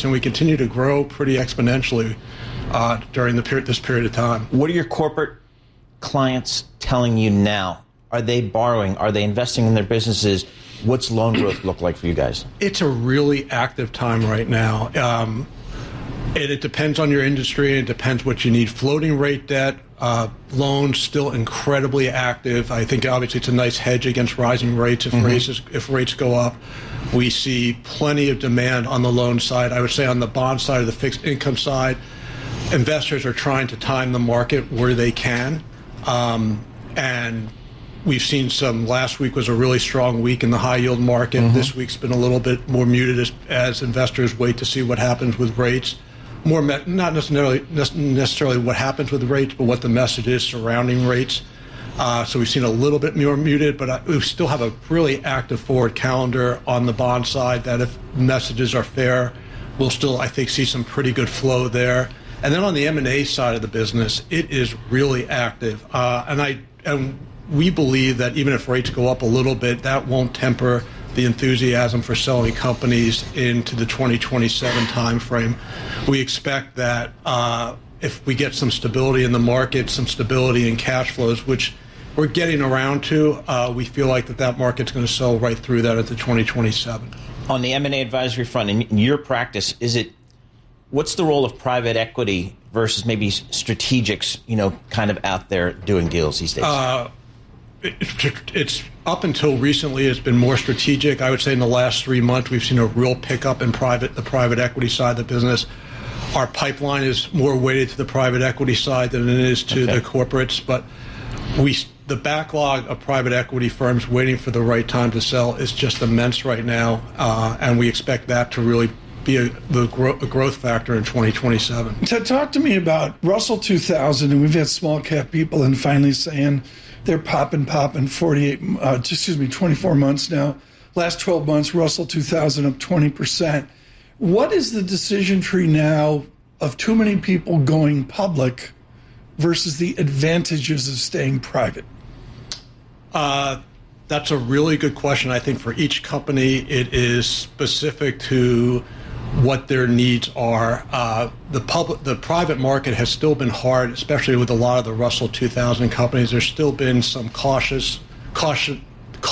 and we continue to grow pretty exponentially during this period of time. What are your corporate clients telling you now? Are they borrowing? Are they investing in their businesses? What's loan growth look like for you guys? It's a really active time right now. It depends on your industry. It depends what you need. Floating rate debt, loans still incredibly active. I think obviously it's a nice hedge against rising rates if rates go up. We see plenty of demand on the loan side. I would say on the bond side or the fixed income side, investors are trying to time the market where they can. And we've seen last week was a really strong week in the high yield market. This week's been a little bit more muted as investors wait to see what happens with rates. Not necessarily what happens with rates, but what the message is surrounding rates. So we've seen a little bit more muted, but we still have a really active forward calendar on the bond side that if messages are fair, we'll still, I think, see some pretty good flow there. And then on the M&A side of the business, it is really active. And we believe that even if rates go up a little bit, that won't temper the enthusiasm for selling companies into the 2027 timeframe. We expect that if we get some stability in the market, some stability in cash flows, which we're getting around to, we feel like that market's going to sell right through that into 2027. On the M&A advisory front, in your practice, what's the role of private equity versus maybe strategics, kind of out there doing deals these days? It's up until recently, it's been more strategic. I would say in the last 3 months, we've seen a real pickup in the private equity side of the business. Our pipeline is more weighted to the private equity side than it is to the corporates. But the backlog of private equity firms waiting for the right time to sell is just immense right now. And we expect that to really be a growth factor in 2027. So talk to me about Russell 2000, and we've had small cap people and finally saying they're popping 24 months now. Last 12 months, Russell 2000 up 20%. What is the decision tree now of too many people going public versus the advantages of staying private? That's a really good question. I think for each company, it is specific to what their needs are. The private market has still been hard, especially with a lot of the Russell 2000 companies. There's still been some caution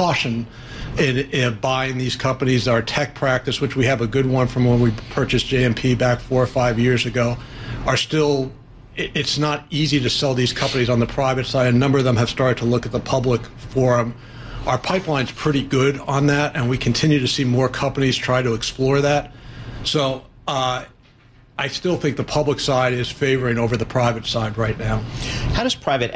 in buying these companies. Our tech practice, which we have a good one from when we purchased JMP back 4 or 5 years ago, are still. It's not easy to sell these companies on the private side. A number of them have started to look at the public forum. Our pipeline's pretty good on that, and we continue to see more companies try to explore that. So I still think the public side is favoring over the private side right now. How does private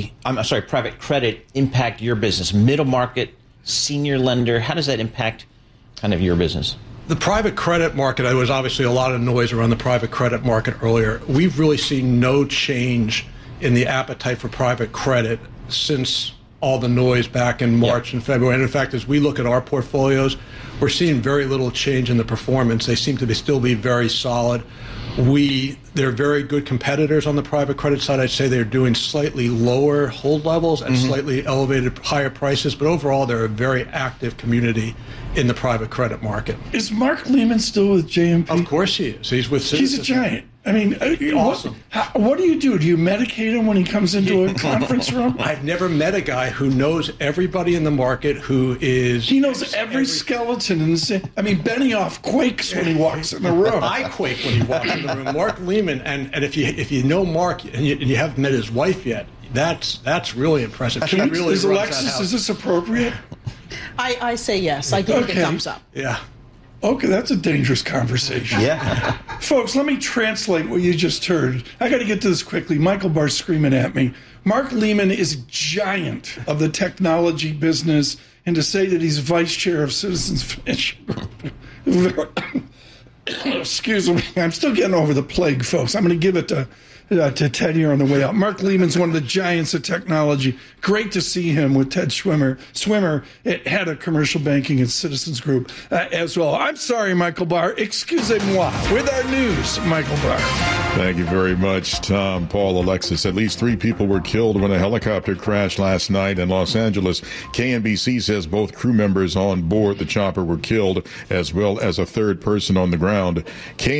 credit impact your business? Middle market, senior lender, how does that impact kind of your business? The private credit market, there was obviously a lot of noise around the private credit market earlier. We've really seen no change in the appetite for private credit since all the noise back in March and February. And in fact, as we look at our portfolios, we're seeing very little change in the performance. They seem to still be very solid. They're very good competitors on the private credit side. I'd say they're doing slightly lower hold levels and slightly elevated higher prices, but overall they're a very active community in the private credit market. Is Mark Lehman still with JMP? Of course he is. He's with Citizens. He's a giant. I mean, awesome. What do you do? Do you medicate him when he comes into a conference room? I've never met a guy who knows everybody in the market He knows every skeleton in the city. I mean, Benioff quakes when he walks in the room. I quake when he walks in the room. Mark Lehman, and if you know Mark and you haven't met his wife yet, that's really impressive. Is Alexis, is this appropriate? I say yes. I give it a thumbs up. Yeah. Okay, that's a dangerous conversation. Yeah. Folks, let me translate what you just heard. I got to get to this quickly. Michael Barr's screaming at me. Mark Lehman is a giant of the technology business, and to say that he's vice chair of Citizens Financial Group. Excuse me. I'm still getting over the plague, folks. I'm going to give it to Ted here on the way out. Mark Lehman's one of the giants of technology. Great to see him with Ted Swimmer. It had a commercial banking at Citizens Group as well. I'm sorry, Michael Barr. Excusez-moi. With our news, Michael Barr. Thank you very much, Tom, Paul, Alexis. At least 3 people were killed when a helicopter crashed last night in Los Angeles. KNBC says both crew members on board the chopper were killed, as well as a third person on the ground.